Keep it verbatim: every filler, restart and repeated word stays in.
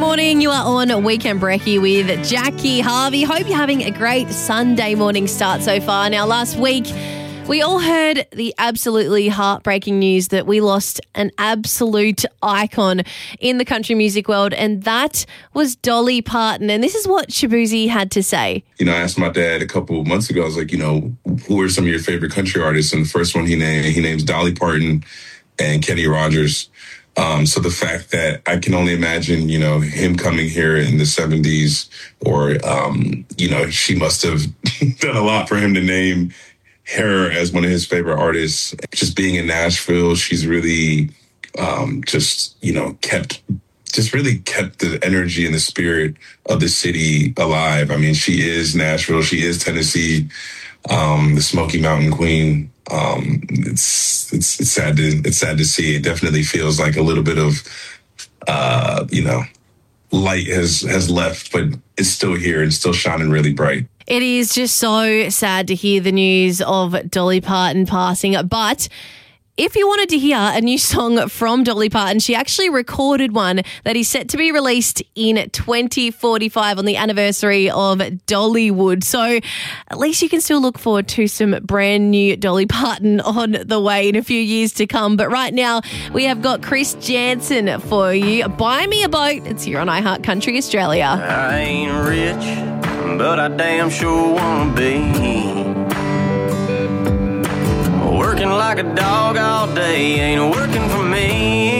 morning. You are on Weekend Brekkie with Jackie Harvey. Hope you're having a great Sunday morning start so far. Now, last week, we all heard the absolutely heartbreaking news that we lost an absolute icon in the country music world, and that was Dolly Parton. And this is what Shaboozey had to say. You know, I asked my dad a couple of months ago, I was like, you know, who are some of your favorite country artists? And the first one he named, he names Dolly Parton and Kenny Rogers. Um, so the fact that I can only imagine, you know, him coming here in the seventies or, um, you know, she must have done a lot for him to name her as one of his favorite artists. Just being in Nashville, she's really um, just, you know, kept, just really kept the energy and the spirit of the city alive. I mean, she is Nashville. She is Tennessee, um, the Smoky Mountain Queen. Um, it's, it's, it's sad to, it's sad to see. It definitely feels like a little bit of, uh, you know, light has, has left, but it's still here and still shining really bright. It is just so sad to hear the news of Dolly Parton passing. But if you wanted to hear a new song from Dolly Parton, she actually recorded one that is set to be released in twenty forty-five on the anniversary of Dollywood. So at least you can still look forward to some brand new Dolly Parton on the way in a few years to come. But right now we have got Chris Jansen for you. Buy Me a Boat. It's here on iHeart Country Australia. I ain't rich, but I damn sure wanna be. Working like a dog all day ain't working for me.